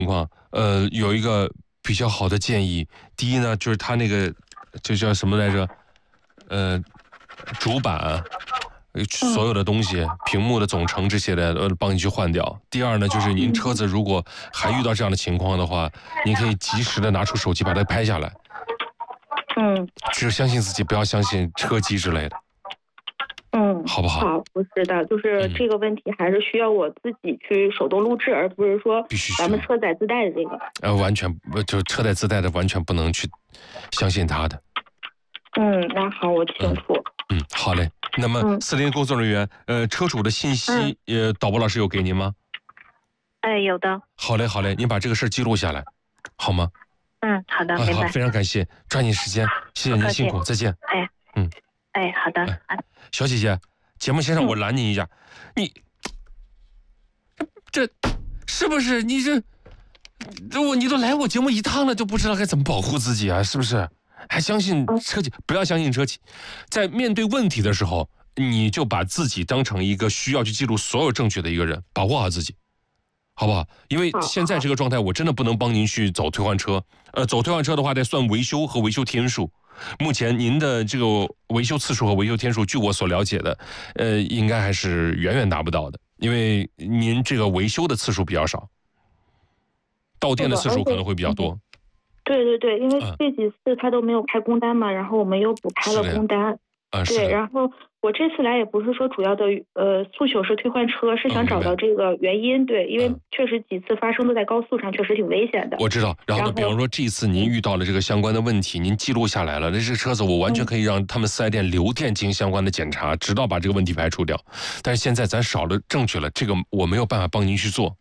情况，有一个比较好的建议。第一呢，就是他那个这叫什么来着？主板。所有的东西，屏幕的总成这些的，帮你去换掉。第二呢，就是您车子如果还遇到这样的情况的话，您可以及时的拿出手机把它拍下来。只相信自己，不要相信车机之类的。好不好？ 好，不是的，就是这个问题还是需要我自己去手动录制，而不是说必须咱们车载自带的这个。 完全就车载自带的，完全不能去相信它的。 那好，我清楚。 好嘞。那么4零工作人员，车主的信息，导播老师有给您吗？ 有的。 好嘞，好嘞，您把这个事记录下来，好吗？ 好的，明白。 好，非常感谢，抓紧时间，谢谢您辛苦，再见。 好的。 小姐姐，节目先让我拦您一下，你这是不是你你都来我节目一趟了，就不知道该怎么保护自己啊？是不是？还相信车企？不要相信车企。在面对问题的时候，你就把自己当成一个需要去记录所有证据的一个人，保护好自己，好不好？因为现在这个状态，我真的不能帮您去走退换车。走退换车的话，得算维修和维修天数。目前您的这个维修次数和维修天数，据我所了解的，应该还是远远达不到的，因为您这个维修的次数比较少，到店的次数可能会比较多。 对，因为这几次他都没有开工单嘛，然后我们又补开了工单。对，然后我这次来也不是说主要的诉求是退换车，是想找到这个原因。对，因为确实几次发生都在高速上，确实挺危险的。 我知道。然后呢，比方说这一次您遇到了这个相关的问题，您记录下来了，那这车子我完全可以让他们4S店留店进行相关的检查，直到把这个问题排除掉。但是现在咱少了证据了，这个我没有办法帮您去做。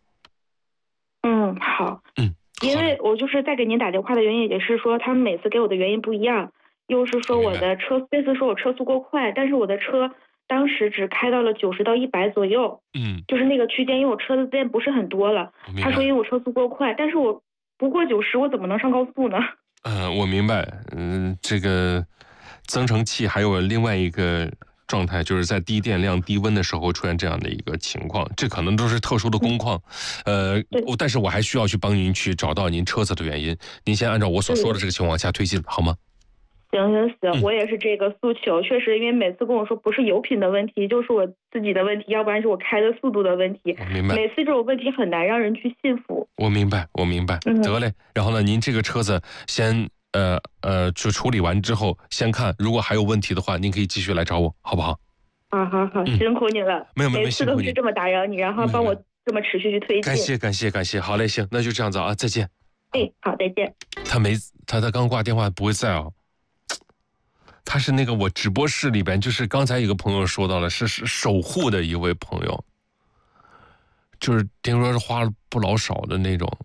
好。因为我就是在给您打电话的原因，也是说他们每次给我的原因不一样，又是说我的车，这次说我车速过快，但是我的车当时只开到了90到100左右，就是那个区间，因为我车的店不是很多了。他说因为我车速过快，但是我不过90，我怎么能上高速呢？ 我明白。这个增程器还有另外一个状态，就是在低电量、低温的时候出现这样的一个情况，这可能都是特殊的工况。但是我还需要去帮您去找到您车子的原因。您先按照我所说的这个情况下推进，好吗？ 行，我也是这个诉求。确实，因为每次跟我说不是油品的问题，就是我自己的问题，要不然是我开的速度的问题。 我明白。 每次这种问题很难让人去信服。 我明白。得嘞。然后呢，您这个车子先就处理完之后，先看，如果还有问题的话，您可以继续来找我，好不好？ 好，辛苦你了。 没有， 每次都是这么打扰你，然后帮我这么持续去推进。 感谢。好嘞，行，那就这样子啊，再见。 好，再见。 他刚挂电话不会在哦。他是那个我直播室里边，就是刚才有个朋友说到了，是守护的一位朋友，就是听说是花了不老少的那种，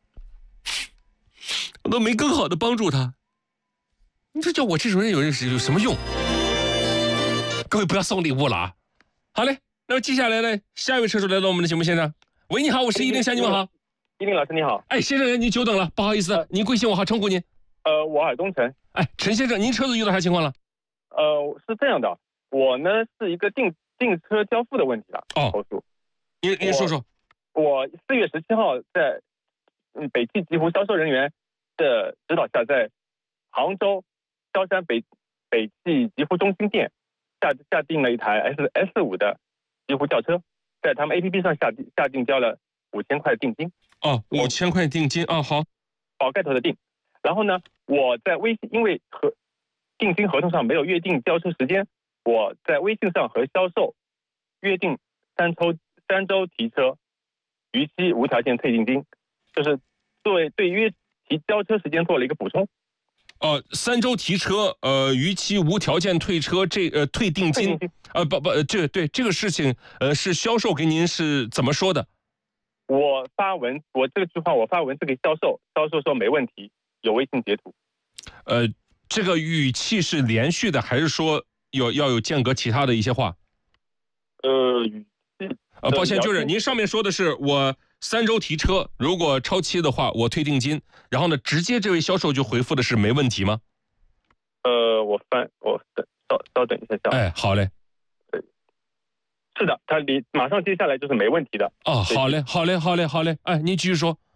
我都没更好的帮助他。你说叫我这种人有什么用？各位不要送礼物了啊！好嘞，那么接下来呢，下一位车主来到我们的节目现场。喂，你好，我是10先，你们好。 10老师你好。 先生，您久等了，不好意思，您贵姓？我好称呼您。 我尔东城。 陈先生，您车子遇到啥情况了？ 是这样的，我呢是一个订车交付的问题了。投诉。 您说说。 我4月17号在北汽极狐销售人员的指导下，在杭州萧山北汽极狐中心店下订了一台 S5的极狐轿车，在他们 APP 上下订交了5000块定金。 5000块定金好， 宝盖头的定。然后呢，我在微信，因为定金合同上没有约定交车时间，我在微信上和销售约定3周提车，逾期无条件退定金，就是对约提交车时间做了一个补充。 3周提车，逾期无条件退车，退定金。这个事情，是销售给您是怎么说的？ 我这个句话我发文是给销售说没问题，有微信截图。 这个语气是连续的，还是说要有间隔其他的一些话？ 语气。 抱歉，就是您上面说的是我3周提车，如果超期的话我退定金，然后呢，直接这位销售就回复的是没问题吗？ 我稍等一下。 好嘞。 是的，他马上接下来就是没问题的。 好嘞。您继续说。